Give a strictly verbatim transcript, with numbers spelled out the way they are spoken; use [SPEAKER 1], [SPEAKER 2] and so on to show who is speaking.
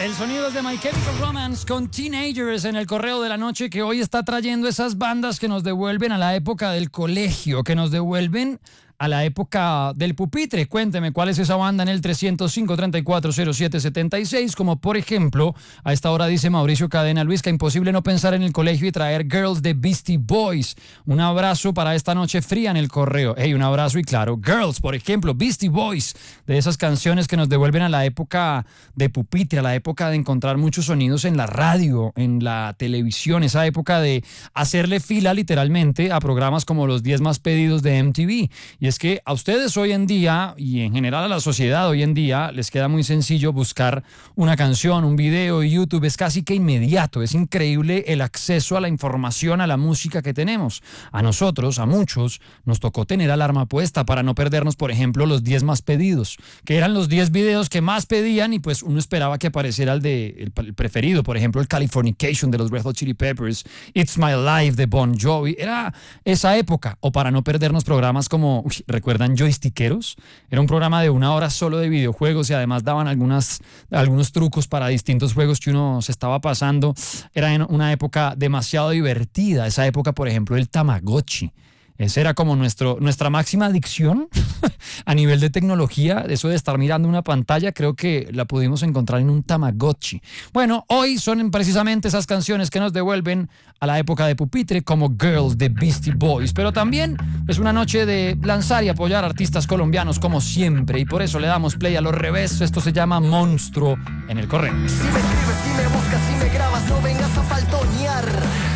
[SPEAKER 1] El sonido es de My Chemical Romance con Teenagers en el correo de la noche, que hoy está trayendo esas bandas que nos devuelven a la época del colegio, que nos devuelven a la época del pupitre. Cuénteme cuál es esa banda en el tres cero cinco, treinta y cuatro, cero siete setenta y seis, como por ejemplo, a esta hora dice Mauricio Cadena, Luis, que imposible no pensar en el colegio y traer Girls de Beastie Boys. Un abrazo para esta noche fría en el correo. Hey, un abrazo y claro, Girls, por ejemplo, Beastie Boys, de esas canciones que nos devuelven a la época de pupitre, a la época de encontrar muchos sonidos en la radio, en la televisión, esa época de hacerle fila literalmente a programas como los diez más pedidos de M T V. Y es que a ustedes hoy en día, y en general a la sociedad hoy en día, les queda muy sencillo buscar una canción, un video, YouTube es casi que inmediato. Es increíble el acceso a la información, a la música que tenemos. A nosotros, a muchos, nos tocó tener alarma puesta para no perdernos, por ejemplo, los diez más pedidos, que eran los diez videos que más pedían y pues uno esperaba que apareciera el, de, el, el preferido, por ejemplo, el Californication de los Red Hot Chili Peppers, It's My Life de Bon Jovi. Era esa época. O para no perdernos programas como... Uy, ¿recuerdan Joystickeros? Era un programa de una hora solo de videojuegos y además daban algunas, algunos trucos para distintos juegos que uno se estaba pasando. Era en una época demasiado divertida. Esa época, por ejemplo, el Tamagotchi. Esa era como nuestro, nuestra máxima adicción a nivel de tecnología. Eso de estar mirando una pantalla, creo que la pudimos encontrar en un Tamagotchi. Bueno, hoy son precisamente esas canciones que nos devuelven a la época de pupitre, como Girls de Beastie Boys. Pero también es una noche de lanzar y apoyar artistas colombianos como siempre. Y por eso le damos play a los revés. Esto se llama Monstruo en el correo.
[SPEAKER 2] Si me escribes, si me buscas, si me grabas, no vengas a faltonear.